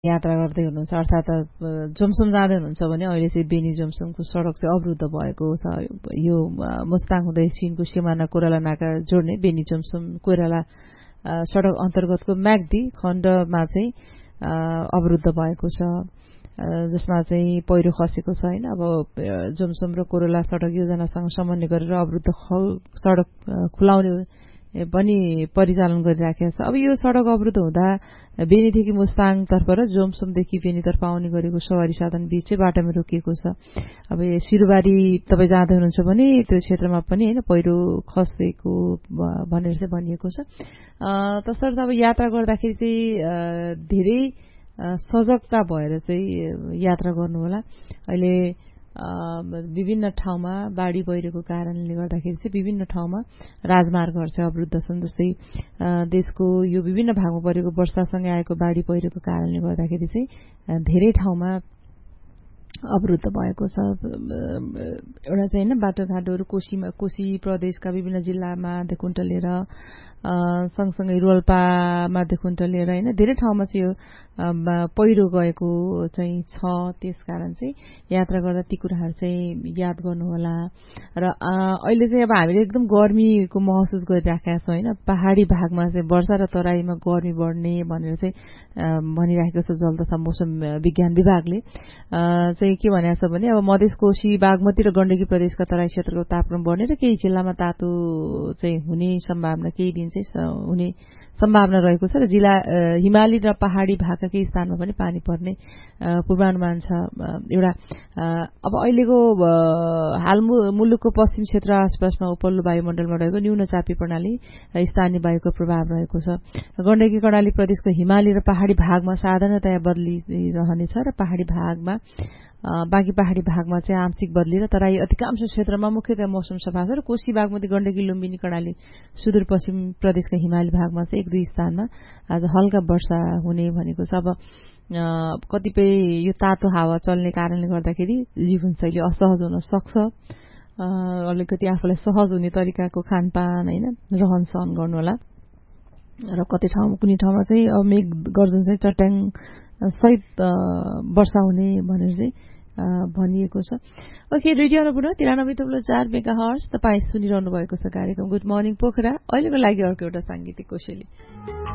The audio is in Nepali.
यात्रा गर्दै हुनुहुन्छ अर्थात् जोमसोम जाँदै हुनुहुन्छ भने अहिले चाहिँ बेनी जोमसोमको सडक चाहिँ अवरुद्ध भएको छ। यो मुस्ताङ हुँदै चीनको सिमाना कोइराला नाका जोड्ने बेनी जोमसोम कोइराला सडक अन्तर्गतको म्याग्दी खण्डमा चाहिँ अवरुद्ध भएको छ, जसमा चाहिँ पहिरो खसेको छ हैन। अब जोमसोम र कोइराला सडक योजनासँग समन्वय गरेर अवरुद्ध सडक खुलाउने पनि परिचालन गरिराखेको छ। अब यो सडक अवरुद्ध हुँदा बेनीदेखि मुस्ताङतर्फ र जोमसोमदेखि बेनीतर्फ आउने गरेको सवारी साधन बीच चाहिँ बाटोमा रोकिएको छ। अब सिरुबारी तपाईँ जाँदै हुनुहुन्छ भने त्यो क्षेत्रमा पनि हैन पहिरो खसेको भनेर चाहिँ भनिएको छ। तसर्थ अब यात्रा गर्दाखेरि चाहिँ धेरै सजगता भएर चाहिँ यात्रा गर्नु होला। अहिले विभिन्न ठाउँमा बाढी पहिरोको कारणले गर्दाखेरि चाहिँ विभिन्न ठाउँमा राजमार्गहरू चाहिँ अवरुद्ध छन्। जस्तै देशको यो विभिन्न भागमा परेको वर्षासँगै आएको बाढी पहिरोको कारणले गर्दाखेरि चाहिँ धेरै ठाउँमा अवरुद्ध भएको छ। एउटा चाहिँ हैन बाटोघाटोहरू कोशी प्रदेशका विभिन्न जिल्लामादेखि लिएर सँगसँगै रोल्पामा देखि लिएर हैन धेरै ठाउँमा चाहिँ यो पहिरो गएको चाहिँ छ। त्यसकारण चाहिँ यात्रा गर्दा ती कुराहरू चाहिँ याद गर्नु होला। र अहिले चाहिँ अब हामीले एकदम गर्मीको महसुस गरिराखेका छौँ हैन। पहाडी भागमा चाहिँ वर्षा र तराईमा गर्मी बढ्ने भनेर चाहिँ भनिराखेको छ जल तथा मौसम विज्ञान विभागले। चाहिँ के भनेको छ भने अब मधेस कोशी बागमती र गण्डकी प्रदेशका तराई क्षेत्रको तापक्रम बढ्ने र केही जिल्लामा तातो चाहिँ हुने सम्भावना केही दिन चाहिँ हुने सम्भावना रहेको छ। र जिल्ला हिमाली र पहाडी भागका केही स्थानमा पनि पानी पर्ने पूर्वानुमान छ। एउटा अब अहिलेको हाल मुलुकको पश्चिम क्षेत्र आसपासमा उपल्लो वायुमण्डलमा रहेको न्यून चापी प्रणाली स्थानीय वायुको प्रभाव रहेको छ। गण्डकी कर्णाली प्रदेशको हिमाली र पहाडी भागमा साधारणतया बदली रहनेछ र पहाडी भागमा बाँकी पहाडी भागमा चाहिँ आंशिक बदली र तराई अधिकांश क्षेत्रमा मुख्यतया मौसम सफा छ। र कोशी बागमती गण्डकी लुम्बिनी कर्णाली सुदूरपश्चिम प्रदेशका हिमाली भागमा चाहिँ 1-2 स्थानमा आज हल्का वर्षा हुने भनेको छ। अब कतिपय यो तातो हावा चल्ने कारणले गर्दाखेरि जीवनशैली असहज हुन सक्छ। अलिकति आफूलाई सहज हुने तरिकाको खानपान हैन रहन सहन गर्नु होला। र कतै ठाउँमा कुनै ठाउँमा चाहिँ अब मेघ गर्जन चाहिँ चट्याङ सहित वर्षा हुने भनेर चाहिँ भनिएको छ। ओके, रेडियो अर्पण 93.4 मेगाहर्ज तपाईँ सुनिरहनु भएको छ कार्यक्रम गुड मर्निङ पोखरा। अहिलेको लागि अर्को एउटा सांगीतिक कोसेली।